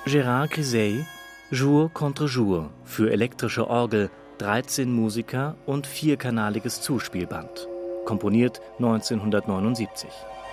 Gérard Grisey, Jour contre Jour für elektrische Orgel, 13 Musiker und vierkanaliges Zuspielband. Komponiert 1979.